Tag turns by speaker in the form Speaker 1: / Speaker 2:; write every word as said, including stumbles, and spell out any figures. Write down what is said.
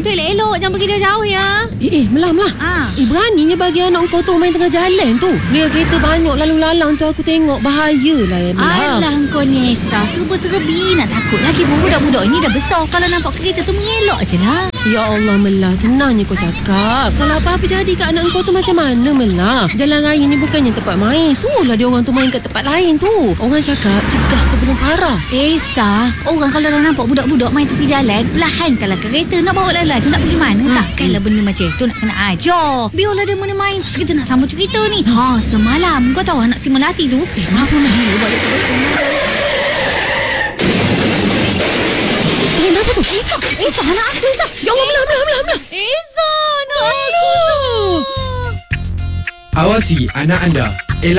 Speaker 1: tu elok-elok. Jangan pergi jauh-jauh ya.
Speaker 2: Eh, eh Melah, Melah.
Speaker 1: Ah.
Speaker 2: Eh, beraninya bagi anak kau tu main tengah jalan tu. Dia kereta banyak lalu lalang tu, aku tengok bahayalah ya, Melah.
Speaker 1: Alah kau Nesa, serba-serbi nak takut lagi. Budak-budak ni dah besar. Kalau nampak kereta tu mengelak je lah.
Speaker 2: Ya Allah Melah, senangnya kau cakap. Kalau apa-apa jadi kat anak kau tu macam mana Melah? Jalan raya ni bukannya tempat main. Suruhlah dia orang tu main kat tempat lain tu. Orang cakap cegah sebelum parah.
Speaker 1: Esa, orang kalau dah nampak budak-budak main tepi jalan, perlahan kalau kereta nak bawa laju nak pergi mana? Hmm. Takkanlah benda macam itu nak kena ajar. Biarlah dia mana main. Kita nak sambung cerita ni. Ha, semalam kau tahu anak si Melati tu?
Speaker 2: Eh, kenapa Melah balik tu? Eh, kenapa tu?
Speaker 1: Esa, Esa anak aku Esa.
Speaker 2: Ya Allah, Melah, Melah, Melah, Melah.
Speaker 1: Esa, anak aku.
Speaker 3: Awasi anak anda.